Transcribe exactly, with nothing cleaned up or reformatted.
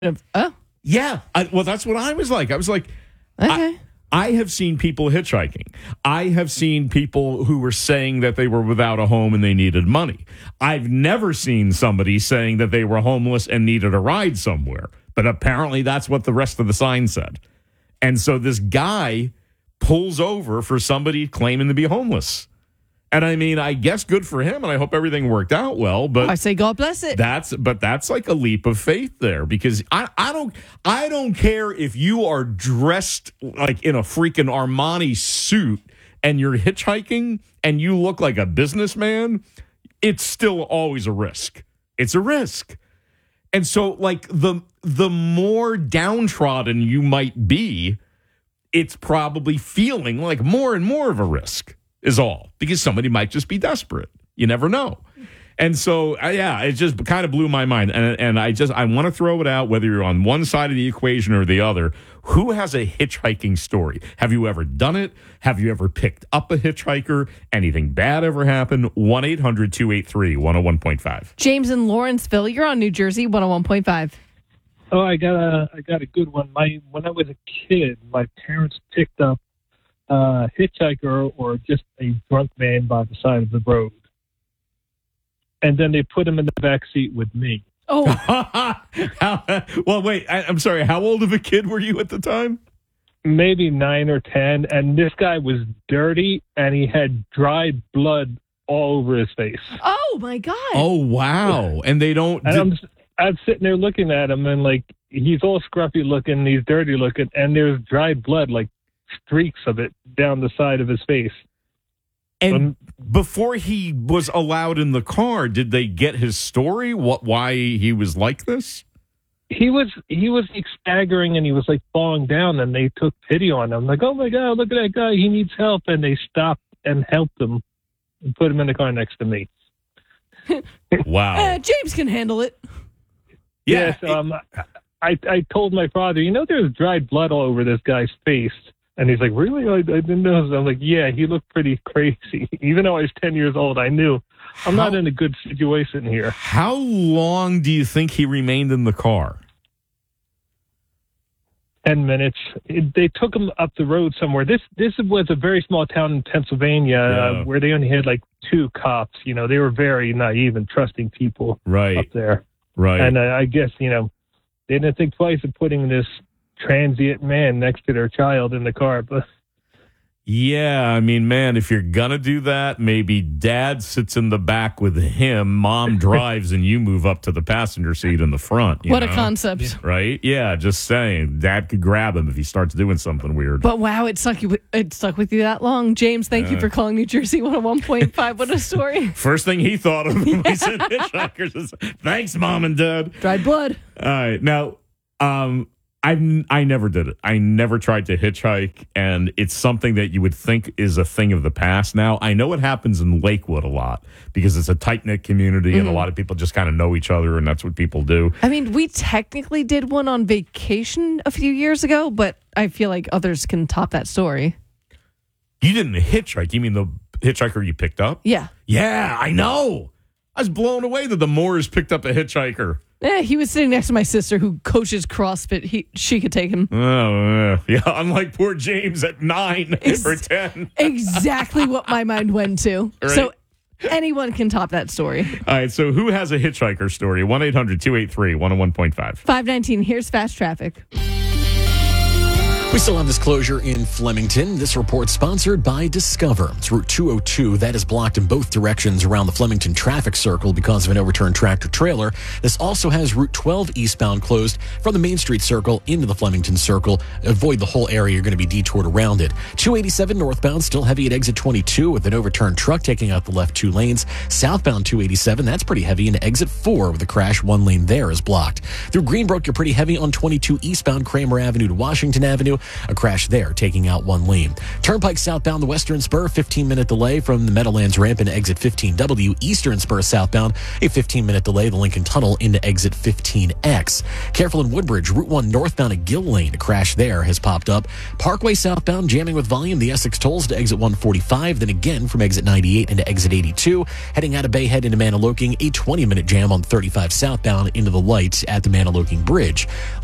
Oh, Yeah. I, well, that's what I was like. I was like, okay. I, I have seen people hitchhiking. I have seen people who were saying that they were without a home and they needed money. I've never seen somebody saying that they were homeless and needed a ride somewhere. But apparently that's what the rest of the sign said. And so this guy pulls over for somebody claiming to be homeless. And I mean, I guess good for him, and I hope everything worked out well. But I say God bless it. That's but that's like a leap of faith there, because I, I don't I don't care if you are dressed like in a freaking Armani suit and you're hitchhiking and you look like a businessman. It's still always a risk. It's a risk. And so, like, the the more downtrodden you might be, it's probably feeling like more and more of a risk. Is all, because somebody might just be desperate. You never know. And so, uh, yeah, it just kind of blew my mind. And, and I just, I want to throw it out, whether you're on one side of the equation or the other. Who has a hitchhiking story? Have you ever done it? Have you ever picked up a hitchhiker? Anything bad ever happen? one eight hundred two eight three one oh one point five. James in Lawrenceville, you're on New Jersey, one oh one point five. Oh, I got a, I got a good one. My When I was a kid, my parents picked up a hitchhiker or just a drunk man by the side of the road. And then they put him in the back seat with me. Oh. how, well, wait, I, I'm sorry. How old of a kid were you at the time? Maybe nine or ten. And this guy was dirty, and he had dried blood all over his face. Oh, my God. Oh, wow. And they don't... And did, I'm, I'm sitting there looking at him, and, like, he's all scruffy looking, he's dirty looking, and there's dried blood, like, streaks of it down the side of his face. And um, before he was allowed in the car, did they get his story? What? Why he was like this? He was he was like staggering, and he was like falling down, and they took pity on him. Like, oh my God, look at that guy, he needs help. And they stopped and helped him and put him in the car next to me. Wow. Uh, James can handle it. Yeah. yeah so, um, I, I told my father, you know, there's dried blood all over this guy's face. And he's like, really? I, I didn't know. I'm like, yeah, he looked pretty crazy. Even though I was ten years old, I knew I'm how, not in a good situation here. How long do you think he remained in the car? Ten minutes. It, they took him up the road somewhere. This this was a very small town in Pennsylvania yeah. uh, where they only had like two cops. You know, they were very naive and trusting people right. up there. Right. And uh, I guess, you know, they didn't think twice of putting this transient man next to their child in the car. But yeah, I mean, man, if you're gonna do that, maybe dad sits in the back with him, mom drives, and you move up to the passenger seat in the front. You what know? a concept. Right? Yeah, just saying. Dad could grab him if he starts doing something weird. But wow, it stuck you it stuck with you that long. James, thank uh, you for calling New Jersey one oh one point five. What a story. First thing he thought of when he said hitchhikers is, thanks, mom and dad. Dried blood. All right. Now, um, I I never did it. I never tried to hitchhike, and it's something that you would think is a thing of the past now. I know it happens in Lakewood a lot because it's a tight-knit community, mm-hmm. and a lot of people just kind of know each other, and that's what people do. I mean, we technically did one on vacation a few years ago, but I feel like others can top that story. You didn't hitchhike. You mean the hitchhiker you picked up? Yeah. Yeah, I know. I was blown away that the Moores picked up a hitchhiker. Yeah, he was sitting next to my sister who coaches CrossFit. He, she could take him. Oh, yeah. Unlike poor James at nine Ex- or ten. Exactly what my mind went to. Right. So anyone can top that story. All right, so who has a hitchhiker story? one eight hundred two eight three one oh one point five. five nineteen, here's Fast Traffic. We still have this closure in Flemington. This report sponsored by Discover. It's Route two oh two. That is blocked in both directions around the Flemington traffic circle because of an overturned tractor trailer. This also has Route twelve eastbound closed from the Main Street Circle into the Flemington Circle. Avoid the whole area. You're going to be detoured around it. two eighty-seven northbound still heavy at exit twenty-two with an overturned truck taking out the left two lanes. Southbound two eighty-seven, that's pretty heavy into exit four with a crash. One lane there is blocked. Through Greenbrook, you're pretty heavy on twenty-two eastbound Kramer Avenue to Washington Avenue. A crash there, taking out one lane. Turnpike southbound the Western Spur, fifteen-minute delay from the Meadowlands ramp into exit fifteen W. Eastern Spur southbound, a fifteen-minute delay, the Lincoln Tunnel into exit fifteen X. Careful in Woodbridge, Route one northbound at Gill Lane. A crash there has popped up. Parkway southbound, jamming with volume, the Essex tolls to exit one forty-five, then again from exit ninety-eight into exit eighty-two. Heading out of Bayhead into Maniloking, a twenty-minute jam on thirty-five southbound into the lights at the Maniloking Bridge.